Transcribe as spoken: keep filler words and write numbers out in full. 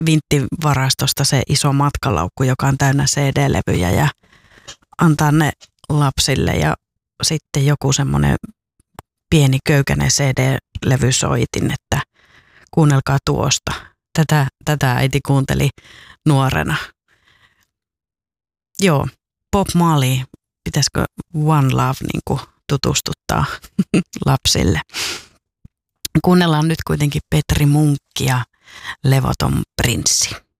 vinttivarastosta se iso matkalaukku, joka on täynnä C D-levyjä ja antaa ne lapsille ja sitten joku semmoinen pieni köykäinen C D-levysoitin, että kuunnelkaa tuosta. Tätä, tätä äiti kuunteli nuorena. Joo, Bob Marley, pitäisikö One Love niin kuin tutustuttaa lapsille. Kuunnellaan nyt kuitenkin Petri Munkki ja Levoton prinssi.